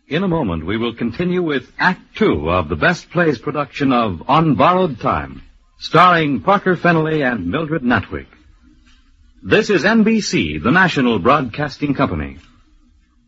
In a moment, we will continue with Act Two of the Best Plays production of On Borrowed Time, starring Parker Fennelly and Mildred Natwick. This is NBC, the national broadcasting company.